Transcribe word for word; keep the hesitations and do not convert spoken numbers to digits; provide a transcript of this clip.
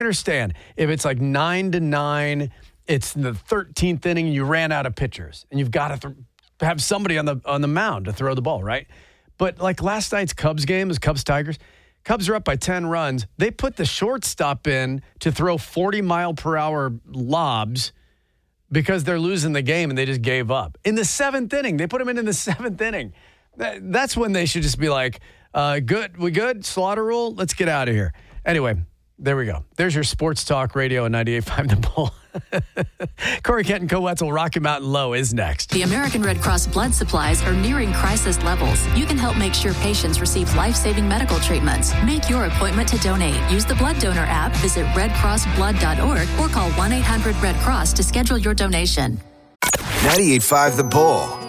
understand if it's like nine to nine, it's in the thirteenth inning, and you ran out of pitchers, and you've got to th- have somebody on the on the mound to throw the ball, right? But like last night's Cubs game, was Cubs Tigers. Cubs are up by ten runs. They put the shortstop in to throw forty mile per hour lobs because they're losing the game and they just gave up. In the seventh inning, they put him in in the seventh inning. That, that's when they should just be like, uh, good, we good? Slaughter rule? Let's get out of here. Anyway, there we go. There's your Sports Talk Radio on ninety-eight point five The Bull. Corey Kent and Co-Wetzel, Rocky Mountain Low is next. The American Red Cross blood supplies are nearing crisis levels. You can help make sure patients receive life-saving medical treatments. Make your appointment to donate. Use the Blood Donor app, visit red cross blood dot org, or call one eight hundred red cross to schedule your donation. ninety-eight point five The Bull.